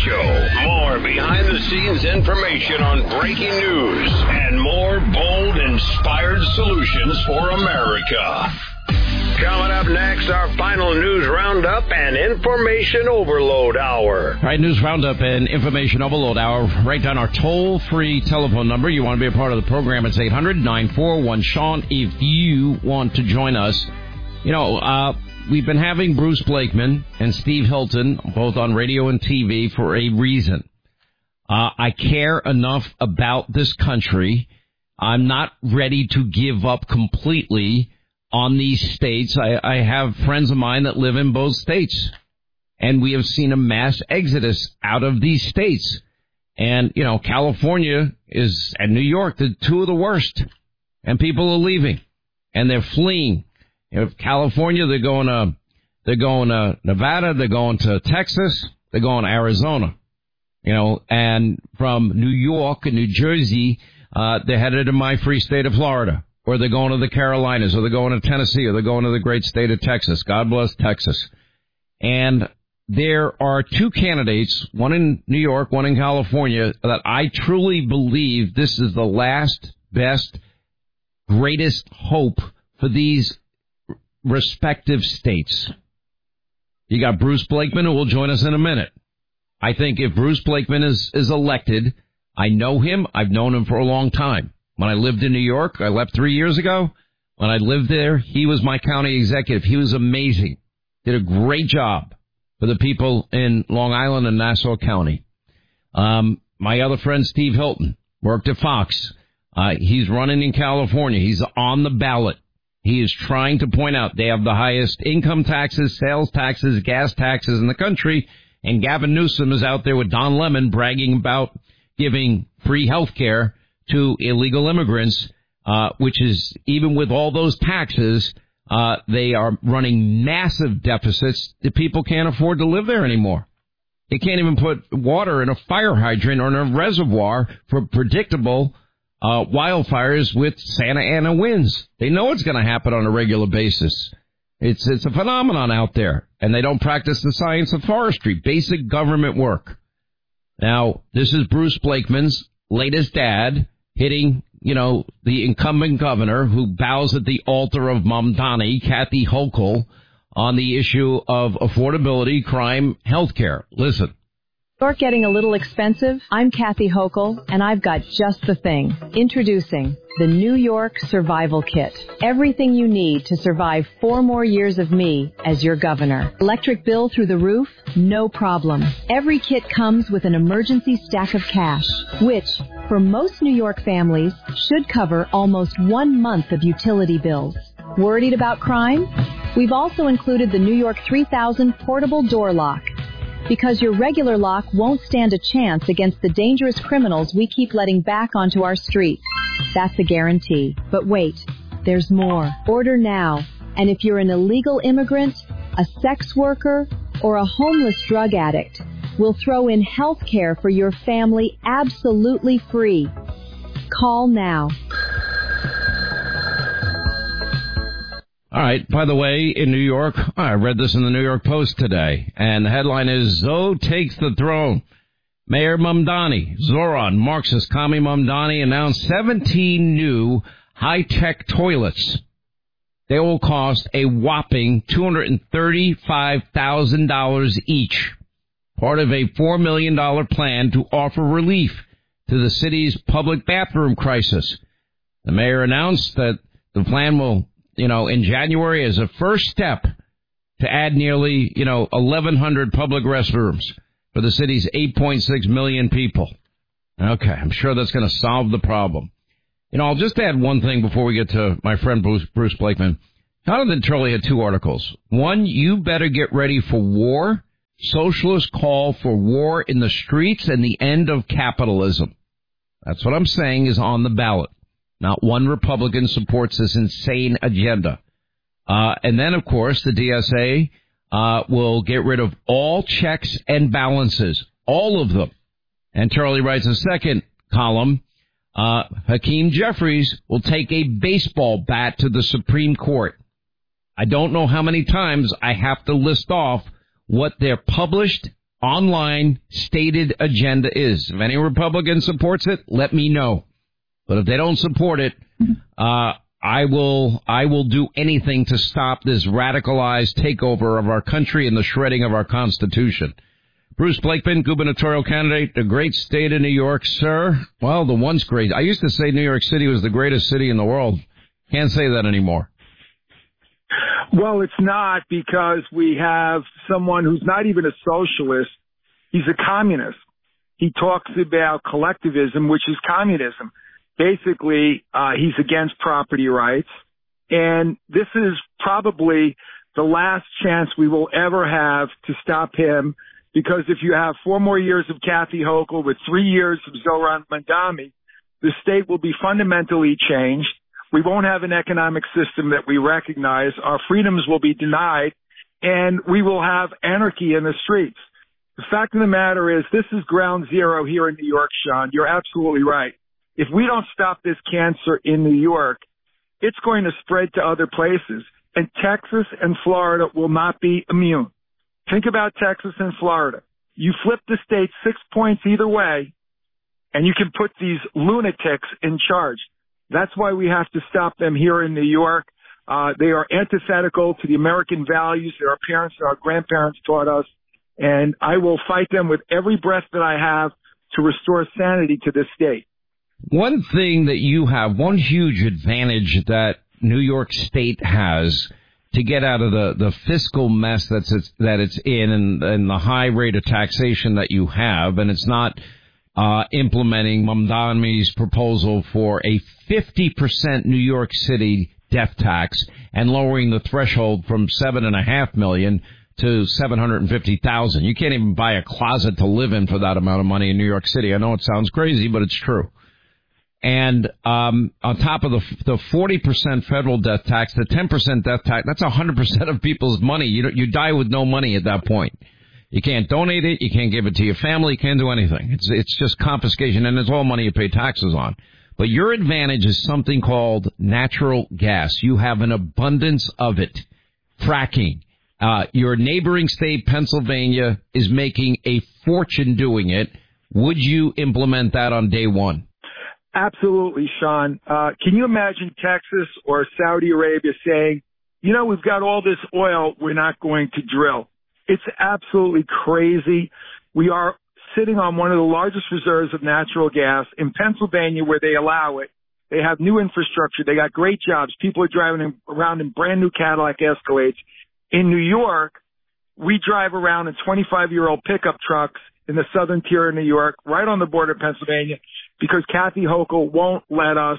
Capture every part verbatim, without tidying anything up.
Show. More behind-the-scenes information on breaking news and more bold, inspired solutions for America. Coming up next, our final news roundup and information overload hour. All right, news roundup and information overload hour. Write down our toll-free telephone number. You want to be a part of the program, it's eight hundred, nine four one, Sean if you want to join us. You know, uh, we've been having Bruce Blakeman and Steve Hilton both on radio and T V for a reason. Uh, I care enough about this country. I'm not ready to give up completely on these states. I, I have friends of mine that live in both states, and we have seen a mass exodus out of these states. And, you know, California is, and New York, the two of the worst, and people are leaving, and they're fleeing. You know, California, they're going to, they're going to Nevada, they're going to Texas, they're going to Arizona, you know, and from New York and New Jersey, uh, they're headed to my free state of Florida. Or they're going to the Carolinas, or they're going to Tennessee, or they're going to the great state of Texas. God bless Texas. And there are two candidates, one in New York, one in California, that I truly believe this is the last, best, greatest hope for these respective states. You got Bruce Blakeman, who will join us in a minute. I think if Bruce Blakeman is, is elected, I know him. I've known him for a long time. When I lived in New York, I left three years ago. When I lived there, he was my county executive. He was amazing. Did a great job for the people in Long Island and Nassau County. Um, my other friend, Steve Hilton, worked at Fox. Uh, he's running in California. He's on the ballot. He is trying to point out they have the highest income taxes, sales taxes, gas taxes in the country. And Gavin Newsom is out there with Don Lemon bragging about giving free health care to illegal immigrants, uh, which is, even with all those taxes, uh, they are running massive deficits that people can't afford to live there anymore. They can't even put water in a fire hydrant or in a reservoir for predictable uh, wildfires with Santa Ana winds. They know it's going to happen on a regular basis. It's, it's a phenomenon out there, and they don't practice the science of forestry, basic government work. Now, this is Bruce Blakeman's latest ad, hitting, you know, the incumbent governor who bows at the altar of Mamdani, Kathy Hochul, on the issue of affordability, crime, health care. Listen. York getting a little expensive? I'm Kathy Hochul, and I've got just the thing. Introducing the New York Survival Kit. Everything you need to survive four more years of me as your governor. Electric bill through the roof? No problem. Every kit comes with an emergency stack of cash, which, for most New York families, should cover almost one month of utility bills. Worried about crime? We've also included the New York three thousand portable door lock, because your regular lock won't stand a chance against the dangerous criminals we keep letting back onto our streets. That's a guarantee. But wait, there's more. Order now. And if you're an illegal immigrant, a sex worker, or a homeless drug addict, we'll throw in health care for your family absolutely free. Call now. All right. By the way, in New York, I read this in the New York Post today, and the headline is Zoe takes the throne. Mayor Mamdani, Zoran Marxist Kami Mamdani, announced seventeen new high-tech toilets. They will cost a whopping two hundred thirty-five thousand dollars each, part of a four million dollars plan to offer relief to the city's public bathroom crisis. The mayor announced that the plan will, you know, in January as a first step to add nearly, you know, eleven hundred public restrooms for the city's eight point six million people. Okay, I'm sure that's going to solve the problem. You know, I'll just add one thing before we get to my friend Bruce, Bruce Blakeman. Jonathan Turley had two articles. One, you better get ready for war. Socialists call for war in the streets and the end of capitalism. That's what I'm saying is on the ballot. Not one Republican supports this insane agenda. Uh, and then, of course, the D S A uh, will get rid of all checks and balances, all of them. And Turley writes a second column, uh, Hakeem Jeffries will take a baseball bat to the Supreme Court. I don't know how many times I have to list off what their published, online stated agenda is. If any Republican supports it, let me know. But if they don't support it, uh, I will, I will do anything to stop this radicalized takeover of our country and the shredding of our Constitution. Bruce Blakeman, gubernatorial candidate, the great state of New York, sir. Well, the once great. I used to say New York City was the greatest city in the world. Can't say that anymore. Well, it's not, because we have someone who's not even a socialist. He's a communist. He talks about collectivism, which is communism. Basically, uh, he's against property rights. And this is probably the last chance we will ever have to stop him, because if you have four more years of Kathy Hochul with three years of Zohran Mamdani, the state will be fundamentally changed. We won't have an economic system that we recognize. Our freedoms will be denied, and we will have anarchy in the streets. The fact of the matter is, this is ground zero here in New York, Sean. You're absolutely right. If we don't stop this cancer in New York, it's going to spread to other places, and Texas and Florida will not be immune. Think about Texas and Florida. You flip the state six points either way, and you can put these lunatics in charge. That's why we have to stop them here in New York. Uh, they are antithetical to the American values that our parents and our grandparents taught us, and I will fight them with every breath that I have to restore sanity to this state. One thing that you have, one huge advantage that New York State has to get out of the, the fiscal mess that's it's, that it's in, and, and the high rate of taxation that you have, and it's not uh, implementing Mamdani's proposal for a fifty percent New York City death tax and lowering the threshold from seven and a half million to seven hundred fifty thousand. You can't even buy a closet to live in for that amount of money in New York City. I know it sounds crazy, but it's true. And um on top of the the forty percent federal death tax, the ten percent death tax, that's one hundred percent of people's money. You you die with no money at that point. You can't donate it, you can't give it to your family, you can't do anything. It's it's just confiscation, and it's all money you pay taxes on. But your advantage is something called natural gas. You have an abundance of it. Fracking. Uh your neighboring state, Pennsylvania, is making a fortune doing it. Would you implement that on day one? Absolutely, Sean. Uh, can you imagine Texas or Saudi Arabia saying, you know, we've got all this oil, we're not going to drill? It's absolutely crazy. We are sitting on one of the largest reserves of natural gas in Pennsylvania, where they allow it. They have new infrastructure. They got great jobs. People are driving around in brand new Cadillac Escalades. In New York, we drive around in twenty-five-year-old pickup trucks in the southern tier of New York, right on the border of Pennsylvania, because Kathy Hochul won't let us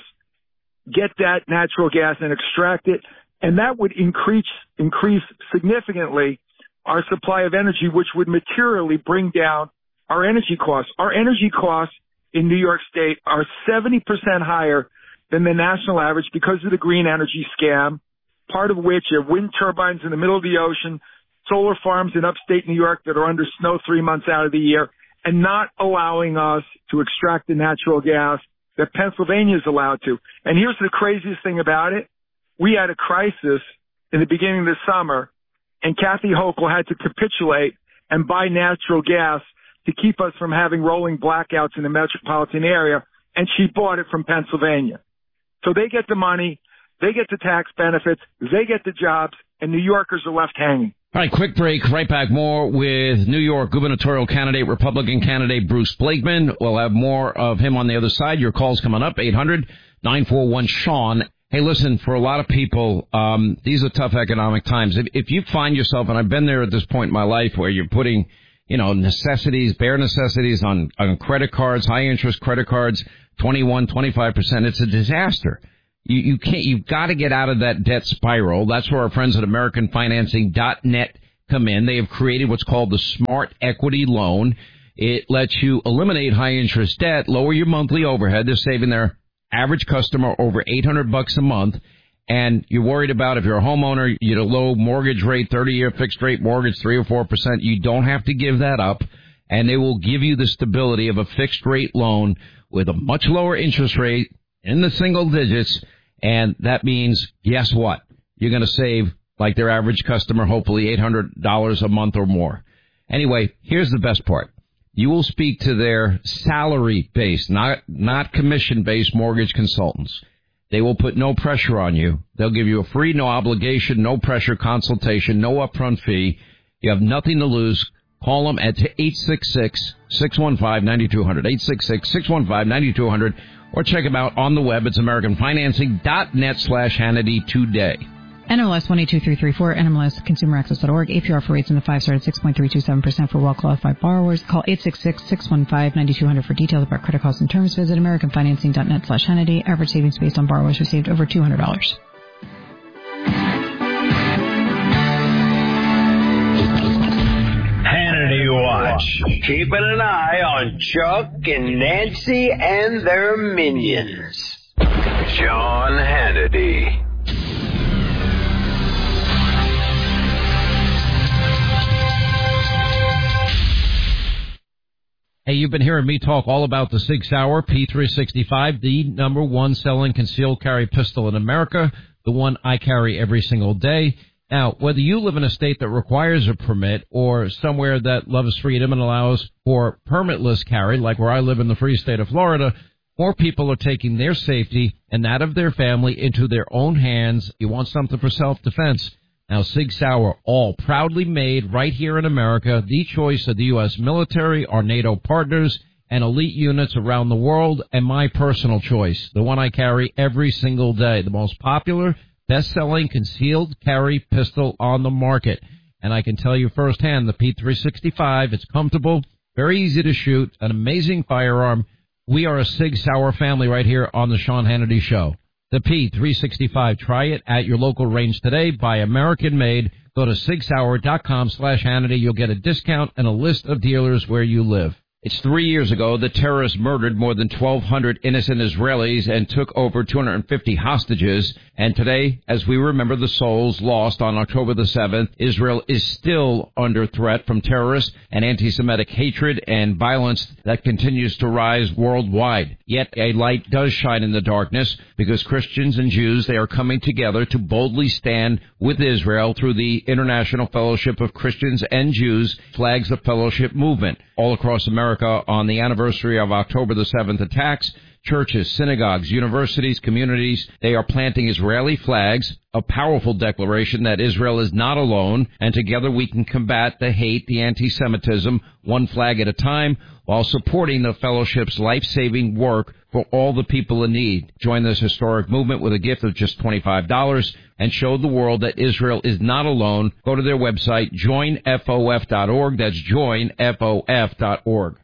get that natural gas and extract it. And that would increase, increase significantly our supply of energy, which would materially bring down our energy costs. Our energy costs in New York State are seventy percent higher than the national average because of the green energy scam, part of which are wind turbines in the middle of the ocean, solar farms in upstate New York that are under snow three months out of the year, and not allowing us to extract the natural gas that Pennsylvania is allowed to. And here's the craziest thing about it. We had a crisis in the beginning of the summer, and Kathy Hochul had to capitulate and buy natural gas to keep us from having rolling blackouts in the metropolitan area, and she bought it from Pennsylvania. So they get the money, they get the tax benefits, they get the jobs, and New Yorkers are left hanging. All right, quick break. Right back. More with New York gubernatorial candidate, Republican candidate Bruce Blakeman. We'll have more of him on the other side. Your call's coming up, eight hundred nine four one Sean. Hey, listen, for a lot of people, um, these are tough economic times. If, if you find yourself, and I've been there at this point in my life, where you're putting, you know, necessities, bare necessities on, on credit cards, high interest credit cards, twenty-one, twenty-five percent, it's a disaster. You, you can't, you've got to get out of that debt spiral. That's where our friends at American Financing dot net come in. They have created what's called the Smart Equity Loan. It lets you eliminate high interest debt, lower your monthly overhead. They're saving their average customer over eight hundred bucks a month. And you're worried about, if you're a homeowner, you know, low mortgage rate, thirty year fixed rate mortgage, three or four percent. You don't have to give that up. And they will give you the stability of a fixed rate loan with a much lower interest rate in the single digits. And that means, guess what? You're going to save, like their average customer, hopefully eight hundred dollars a month or more. Anyway, here's the best part. You will speak to their salary-based, not not commission-based mortgage consultants. They will put no pressure on you. They'll give you a free, no obligation, no pressure consultation, no upfront fee. You have nothing to lose. Call them at eight six six, six one five, nine two zero zero, eight six six, six one five, nine two zero zero, or check them out on the web. It's americanfinancing.net slash Hannity today. N M L S one eight two three three four, N M L S consumer access dot org. A P R for rates in the five star at six point three two seven percent for well-qualified borrowers. Call eight six six, six one five, nine two zero zero for details about credit costs and terms. Visit americanfinancing.net slash Hannity. Average savings based on borrowers received over two hundred dollars. Hannity Watch. Keeping an eye on Chuck and Nancy and their minions. Sean Hannity. Hey, you've been hearing me talk all about the Sig Sauer P three sixty-five, the number one selling concealed carry pistol in America, the one I carry every single day. Now, whether you live in a state that requires a permit or somewhere that loves freedom and allows for permitless carry, like where I live in the free state of Florida, more people are taking their safety and that of their family into their own hands. You want something for self-defense. Now, Sig Sauer, all proudly made right here in America, the choice of the U S military, our NATO partners, and elite units around the world, and my personal choice, the one I carry every single day, the most popular, best-selling concealed carry pistol on the market. And I can tell you firsthand, the P three sixty-five, it's comfortable, very easy to shoot, an amazing firearm. We are a Sig Sauer family right here on the Sean Hannity Show. The P three sixty-five. Try it at your local range today. Buy American made. Go to sig sauer dot com slash Hannity. You'll get a discount and a list of dealers where you live. It's three years ago the terrorists murdered more than twelve hundred innocent Israelis and took over two hundred fifty hostages. And today, as we remember the souls lost on October the seventh, Israel is still under threat from terrorists and anti-Semitic hatred and violence that continues to rise worldwide. Yet a light does shine in the darkness because Christians and Jews, they are coming together to boldly stand with Israel through the International Fellowship of Christians and Jews Flags of Fellowship movement. All across America on the anniversary of October the seventh attacks, churches, synagogues, universities, communities, they are planting Israeli flags, a powerful declaration that Israel is not alone, and together we can combat the hate, the anti-Semitism, one flag at a time, while supporting the fellowship's life-saving work for all the people in need. Join this historic movement with a gift of just twenty-five dollars and show the world that Israel is not alone. Go to their website, join F O F dot org. That's join F O F dot org.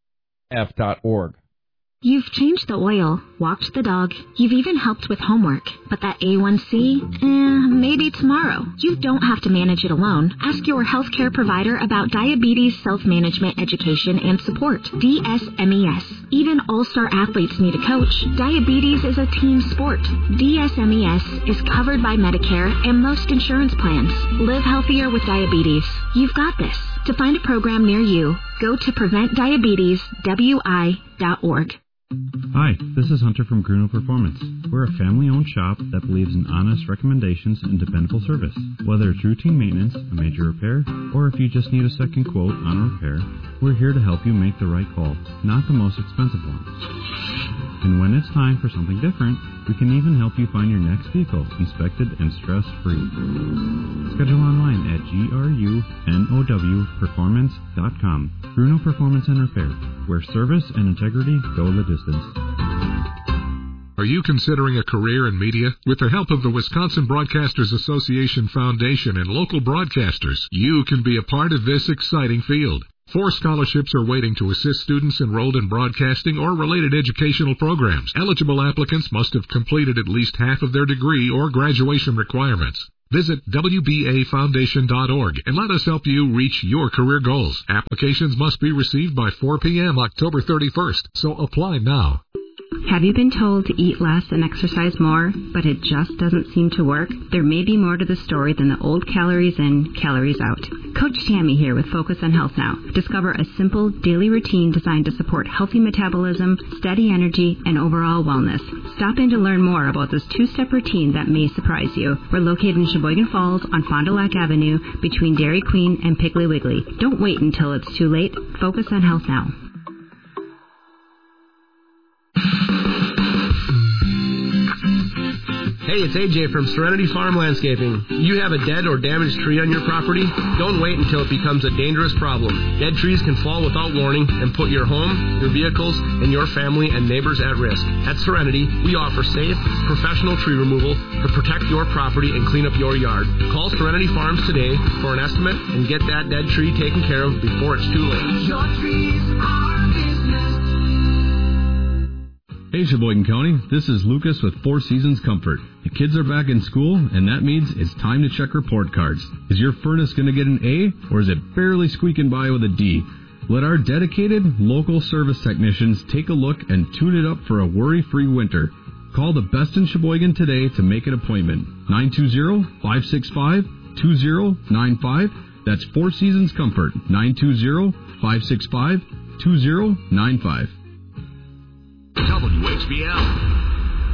F dot org. You've changed the oil, walked the dog, you've even helped with homework. But that A one C? Eh, maybe tomorrow. You don't have to manage it alone. Ask your healthcare provider about diabetes self-management education and support. D S M E S. Even all-star athletes need a coach. Diabetes is a team sport. D S M E S is covered by Medicare and most insurance plans. Live healthier with diabetes. You've got this. To find a program near you, go to prevent diabetes w i dot org. Hi, this is Hunter from Gruno Performance. We're a family-owned shop that believes in honest recommendations and dependable service. Whether it's routine maintenance, a major repair, or if you just need a second quote on a repair, we're here to help you make the right call, not the most expensive one. And when it's time for something different, we can even help you find your next vehicle inspected and stress-free. Schedule online at grunow performance dot com. Gruno Performance and Repair, where service and integrity go the distance. Are you considering a career in media? With the help of the Wisconsin Broadcasters Association Foundation and local broadcasters, you can be a part of this exciting field. Four scholarships are waiting to assist students enrolled in broadcasting or related educational programs. Eligible applicants must have completed at least half of their degree or graduation requirements. Visit w b a foundation dot org and let us help you reach your career goals. Applications must be received by four p.m. October thirty-first, so apply now. Have you been told to eat less and exercise more, but it just doesn't seem to work? There may be more to the story than the old calories in, calories out. Coach Tammy here with Focus on Health Now. Discover a simple daily routine designed to support healthy metabolism, steady energy, and overall wellness. Stop in to learn more about this two-step routine that may surprise you. We're located in Sheboygan Falls on Fond du Lac Avenue between Dairy Queen and Piggly Wiggly. Don't wait until it's too late. Focus on Health Now. Hey, it's A J from Serenity Farm Landscaping. You have a dead or damaged tree on your property? Don't wait until it becomes a dangerous problem. Dead trees can fall without warning and put your home, your vehicles, and your family and neighbors at risk. At Serenity, we offer safe, professional tree removal to protect your property and clean up your yard. Call Serenity Farms today for an estimate and get that dead tree taken care of before it's too late. Your trees are business. Hey Sheboygan County, this is Lucas with Four Seasons Comfort. The kids are back in school, and that means it's time to check report cards. Is your furnace going to get an A, or is it barely squeaking by with a D? Let our dedicated, local service technicians take a look and tune it up for a worry-free winter. Call the best in Sheboygan today to make an appointment. nine two zero, five six five, two zero nine five. That's Four Seasons Comfort. nine two zero, five six five, two zero nine five. W H B L